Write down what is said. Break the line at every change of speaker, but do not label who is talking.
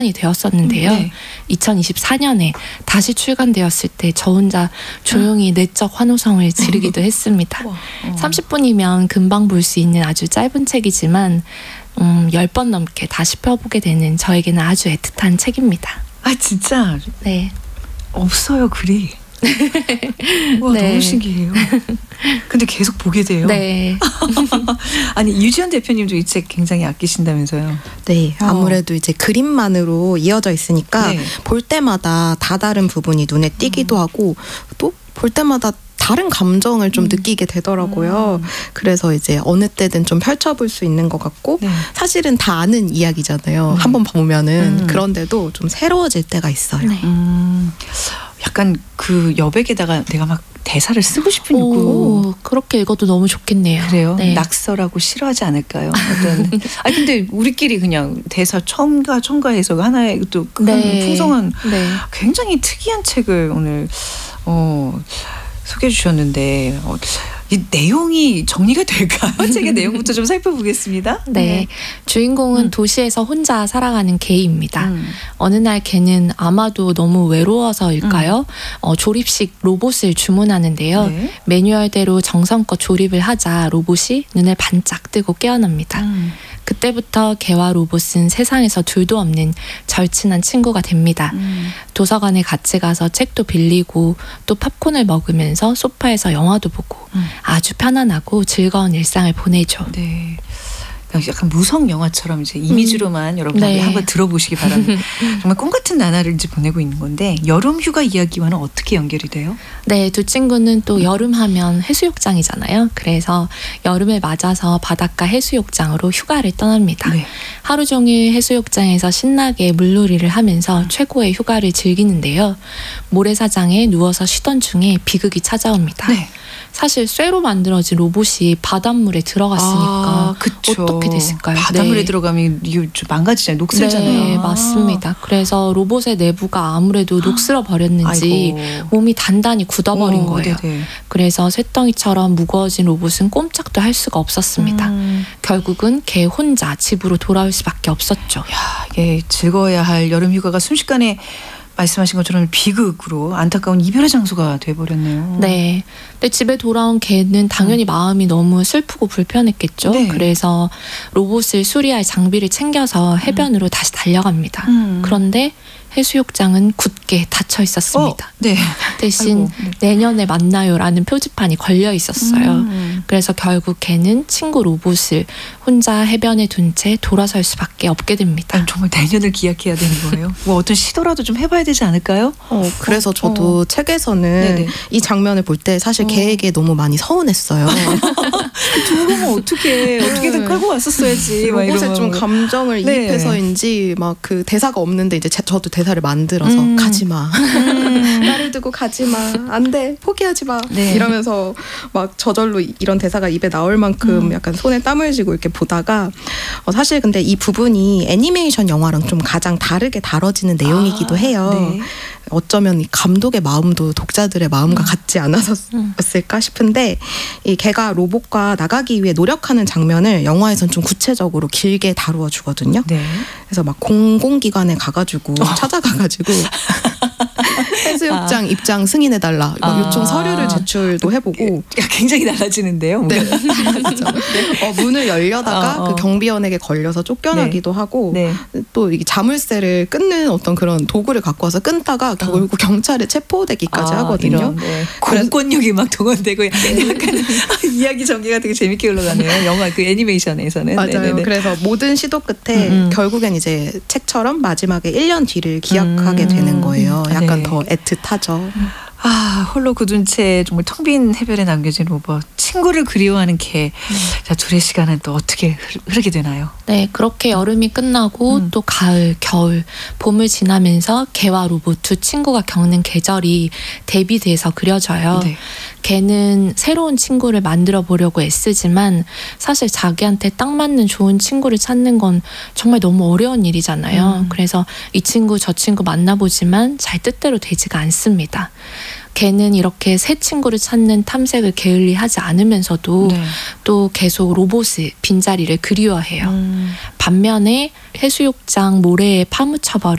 이 되었었는데요.
네.
2024년에 다시 출간되었을 때 저 혼자 조용히 내적 환호성을 지르기도 했습니다.
우와.
30분이면 금방 볼 수 있는 아주 짧은 책이지만 10번 넘게 다시 펴보게 되는 저에게는 아주 애틋한 책입니다.
아 진짜
네.
없어요 글이. 와
네.
너무 신기해요. 근데 계속 보게 돼요.
네.
아니 유지연 대표님도 이 책 굉장히 아끼신다면서요.
네, 아무래도 이제 그림만으로 이어져 있으니까
네.
볼 때마다 다른 부분이 눈에 띄기도 하고 또 볼 때마다 다른 감정을 좀 느끼게 되더라고요. 그래서 이제 어느 때든 좀 펼쳐볼 수 있는 것 같고
네.
사실은 다 아는 이야기잖아요. 한번 보면은 그런데도 좀 새로워질 때가 있어요.
네.
약간 그 여백에다가 내가 막 대사를 쓰고 싶은 욕구.
오, 그렇게 읽어도 너무 좋겠네요.
그래요?
네.
낙서라고 싫어하지 않을까요? 어떤 아니 근데 우리끼리 그냥 대사 첨가해서 하나의 또
네.
풍성한
네.
굉장히 특이한 책을 오늘 소개해 주셨는데 이 내용이 정리가 될까요? 책의 내용부터 좀 살펴보겠습니다.
네. 주인공은 도시에서 혼자 살아가는 개입니다.
음.
어느 날 개는 아마도 너무 외로워서일까요? 조립식 로봇을 주문하는데요.
네.
매뉴얼대로 정성껏 조립을 하자 로봇이 눈을 반짝 뜨고 깨어납니다. 그때부터 개와 로봇은 세상에서 둘도 없는 절친한 친구가 됩니다. 도서관에 같이 가서 책도 빌리고 또 팝콘을 먹으면서 소파에서 영화도 보고 아주 편안하고 즐거운 일상을 보내죠.
네. 약간 무성 영화처럼 이제 이미지로만 여러분들이
네.
한번 들어보시기 바랍니다. 정말 꿈 같은 나날을 이제 보내고 있는 건데 여름 휴가 이야기와는 어떻게 연결이 돼요?
네, 두 친구는 또 여름 하면 해수욕장이잖아요. 그래서 여름을 맞아서 바닷가 해수욕장으로 휴가를 떠납니다.
네.
하루 종일 해수욕장에서 신나게 물놀이를 하면서 최고의 휴가를 즐기는데요. 모래사장에 누워서 쉬던 중에 비극이 찾아옵니다.
네.
사실 쇠로 만들어진 로봇이 바닷물에 들어갔으니까
그쵸.
어떻게 됐을까요?
바닷물에
네.
들어가면 이거 좀 망가지잖아요. 녹슬잖아요.
네, 맞습니다. 그래서 로봇의 내부가 아무래도 녹슬어 버렸는지
아이고.
몸이 단단히 굳어버린 거예요.
네네.
그래서 쇳덩이처럼 무거워진 로봇은 꼼짝도 할 수가 없었습니다. 결국은 개 혼자 집으로 돌아올 수밖에 없었죠.
야, 이게 즐거워야 할 여름 휴가가 순식간에 말씀하신 것처럼 비극으로 안타까운 이별의 장소가 돼버렸네요.
네. 근데 집에 돌아온 개는 당연히 마음이 너무 슬프고 불편했겠죠.
네.
그래서 로봇을 수리할 장비를 챙겨서 해변으로 다시 달려갑니다. 그런데 해수욕장은 굳게 닫혀 있었습니다.
네.
대신
아이고, 네.
내년에 만나요라는 표지판이 걸려 있었어요. 그래서 결국 개는 친구 로봇을 혼자 해변에 둔 채 돌아설 수밖에 없게 됩니다.
아니, 정말 내년을 기약해야 되는 거예요? 뭐 어떤 시도라도 좀 해봐야 되지 않을까요?
그래서 저도 책에서는
네네.
이 장면을 볼 때 사실 개에게 너무 많이 서운했어요.
두고 가면 어떻게든 끌고 왔었어야지. 막
로봇에
이러면.
좀 감정을
네.
이입해서인지 막 그 대사가 없는데 이제 저도 대사를 만들어서 가지마 나를 두고 가지마 안돼 포기하지마
네.
이러면서 막 저절로 이런 대사가 입에 나올 만큼 약간 손에 땀을 쥐고 이렇게 보다가 사실 근데 이 부분이 애니메이션 영화랑 좀 가장 다르게 다뤄지는 내용이기도 해요.
네.
어쩌면 이 감독의 마음도 독자들의 마음과 같지 않았을까 싶은데 이 개가 로봇과 나가기 위해 노력하는 장면을 영화에선 좀 구체적으로 길게 다루어 주거든요.
네.
그래서 막 공공기관에 가가지고 찾아가가지고 해수욕장 입장 승인해달라 막 요청 서류를 제출도 해보고
야, 굉장히 달라지는데요.
네. 문을 열려다가 그 경비원에게 걸려서 쫓겨나기도 하고
네.
또 이게 자물쇠를 끊는 어떤 그런 도구를 갖고 와서 끊다가 결국 경찰에 체포되기까지 하거든요.
이런, 네. 공권력이 막 동원되고 약간 이야기 전개가 되게 재밌게 흘러가네요. 영화 그 애니메이션에서는.
맞아요.
네네네.
그래서 모든 시도 끝에 결국엔 이제 책처럼 마지막에 1년 뒤를 기약하게 되는 거예요. 약간
네.
더 애틋하죠.
홀로 굳은 채 정말 텅 빈 해변에 남겨진 로봇. 친구를 그리워하는 개. 자, 둘의 시간은 또 어떻게 흐르게 되나요?
네, 그렇게 여름이 끝나고 또 가을, 겨울, 봄을 지나면서 개와 로봇 두 친구가 겪는 계절이 대비돼서 그려져요.
네.
개는 새로운 친구를 만들어 보려고 애쓰지만 사실 자기한테 딱 맞는 좋은 친구를 찾는 건 정말 너무 어려운 일이잖아요. 그래서 이 친구 저 친구 만나보지만 잘 뜻대로 되지가 않습니다. 개는 이렇게 새 친구를 찾는 탐색을 게을리 하지 않으면서도
네.
또 계속 로봇의 빈자리를 그리워해요. 반면에 해수욕장 모래에 파묻혀버린